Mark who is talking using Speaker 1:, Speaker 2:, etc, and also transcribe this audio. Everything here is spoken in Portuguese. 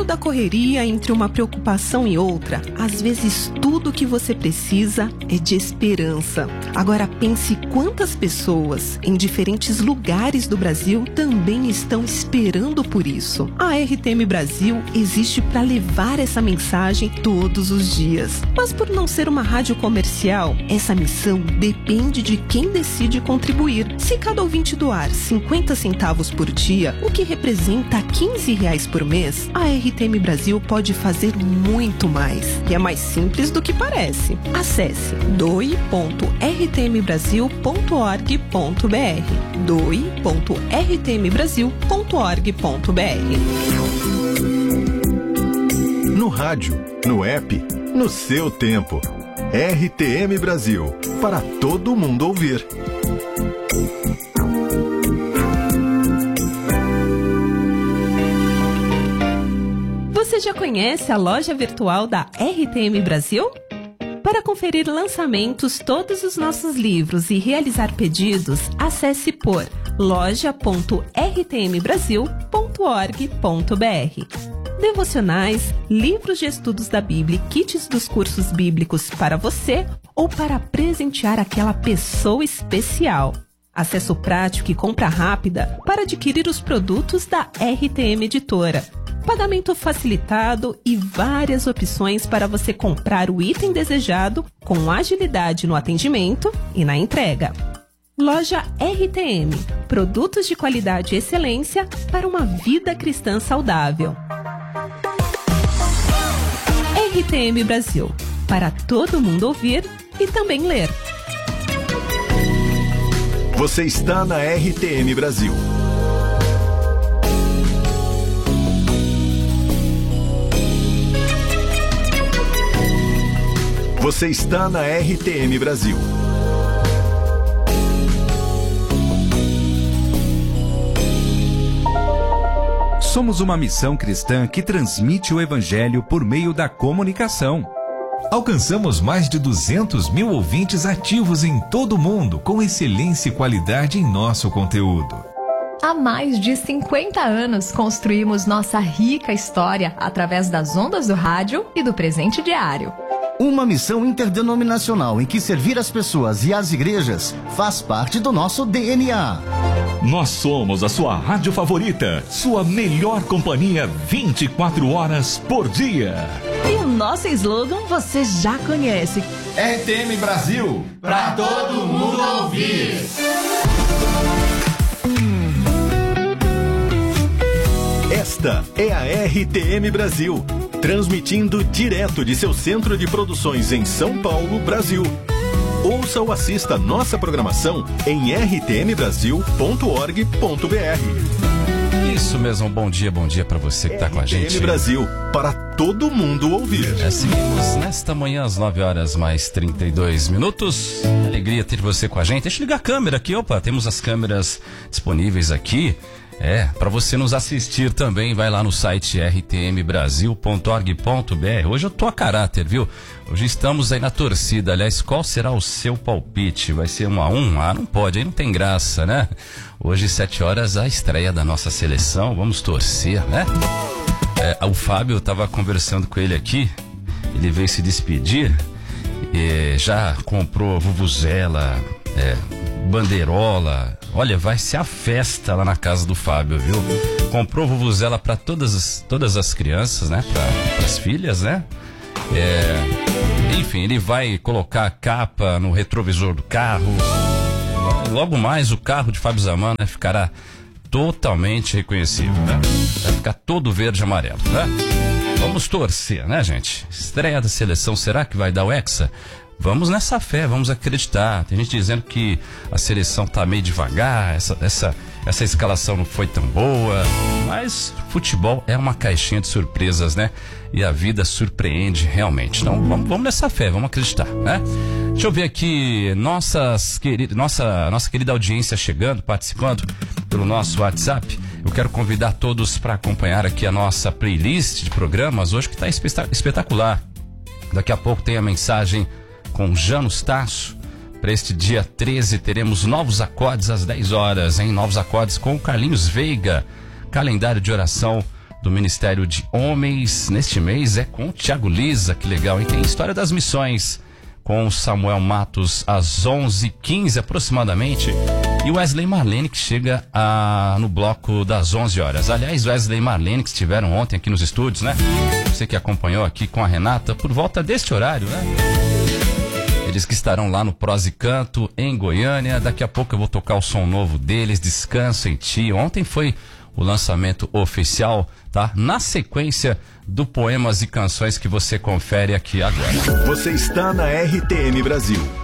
Speaker 1: meio da correria, entre uma preocupação e outra, às vezes tudo que você precisa é de esperança. Agora pense quantas pessoas em diferentes lugares do Brasil também estão esperando por isso. A RTM Brasil existe para levar essa mensagem todos os dias. Mas por não ser uma rádio comercial, essa missão depende de quem decide contribuir. Se cada ouvinte doar 50 centavos por dia, o que representa R$15 por mês, a RTM Brasil pode fazer muito mais. E é mais simples do que parece. Acesse doe.rtmbrasil.org.br doe.rtmbrasil.org.br.
Speaker 2: No rádio, no app, no seu tempo. RTM Brasil, para todo mundo ouvir.
Speaker 1: Você já conhece a loja virtual da RTM Brasil? Para conferir lançamentos, todos os nossos livros e realizar pedidos, acesse por loja.rtmbrasil.org.br. Devocionais, livros de estudos da Bíblia e kits dos cursos bíblicos para você ou para presentear aquela pessoa especial. Acesso prático e compra rápida para adquirir os produtos da RTM Editora. Pagamento facilitado e várias opções para você comprar o item desejado com agilidade no atendimento e na entrega. Loja RTM. Produtos de qualidade e excelência para uma vida cristã saudável. RTM Brasil. Para todo mundo ouvir e também ler.
Speaker 2: Você está na RTM Brasil. Você está na RTM Brasil.
Speaker 3: Somos uma missão cristã que transmite o Evangelho por meio da comunicação.
Speaker 4: Alcançamos mais de 200 mil ouvintes ativos em todo o mundo, com excelência e qualidade em nosso conteúdo.
Speaker 5: Há mais de 50 anos construímos nossa rica história através das ondas do rádio e do presente diário.
Speaker 6: Uma missão interdenominacional em que servir as pessoas e as igrejas faz parte do nosso DNA.
Speaker 7: Nós somos a sua rádio favorita, sua melhor companhia 24 horas por dia.
Speaker 8: E o nosso slogan você já conhece.
Speaker 9: RTM Brasil, pra todo mundo ouvir.
Speaker 2: Esta é a RTM Brasil, transmitindo direto de seu centro de produções em São Paulo, Brasil. Ouça ou assista nossa programação em rtmbrasil.org.br.
Speaker 10: Isso mesmo, bom dia para você que está com a gente.
Speaker 2: RTM Brasil, para todo mundo ouvir.
Speaker 10: Seguimos nesta manhã às 9 horas mais 32 minutos. Alegria ter você com a gente. Deixa eu ligar a câmera aqui, temos as câmeras disponíveis aqui. Para você nos assistir também, vai lá no site rtmbrasil.org.br. Hoje eu tô a caráter, viu? Hoje estamos aí na torcida. Aliás, qual será o seu palpite? Vai ser 1-1? Ah, não pode, aí não tem graça, né? Hoje, 7 horas, a estreia da nossa seleção. Vamos torcer, né? O Fábio, eu tava conversando com ele aqui. Ele veio se despedir. Já comprou vuvuzela, bandeirola. Olha, vai ser a festa lá na casa do Fábio, viu? Comprou vuvuzela para todas as crianças, né? Para as filhas, né? Enfim, ele vai colocar a capa no retrovisor do carro. Logo mais o carro de Fábio Zaman, né, ficará totalmente reconhecível, né? Vai ficar todo verde e amarelo, né? Vamos torcer, né, gente? Estreia da seleção, será que vai dar o Hexa? Vamos nessa fé, vamos acreditar. Tem gente dizendo que a seleção tá meio devagar, essa escalação não foi tão boa. Mas futebol é uma caixinha de surpresas, né? E a vida surpreende realmente. Então vamos nessa fé, vamos acreditar, né? Deixa eu ver aqui, nossa querida audiência chegando, participando pelo nosso WhatsApp. Eu quero convidar todos para acompanhar aqui a nossa playlist de programas hoje, que está espetacular. Daqui a pouco tem a mensagem com Janus Tasso. Para este dia 13 teremos novos acordes às 10 horas, hein? Novos acordes com o Carlinhos Veiga. Calendário de oração do Ministério de Homens. Neste mês é com o Thiago Lisa, que legal, hein? Tem História das Missões com o Samuel Matos às 11h15 aproximadamente. E o Wesley e Marlene, que chega no bloco das 11 horas. Aliás, Wesley e Marlene, que estiveram ontem aqui nos estúdios, né? Você que acompanhou aqui com a Renata, por volta deste horário, né? Eles que estarão lá no Prosa e Canto, em Goiânia. Daqui a pouco eu vou tocar o som novo deles, Descanso em Ti. Ontem foi o lançamento oficial, tá? Na sequência do Poemas e Canções que você confere aqui agora.
Speaker 2: Você está na RTM Brasil.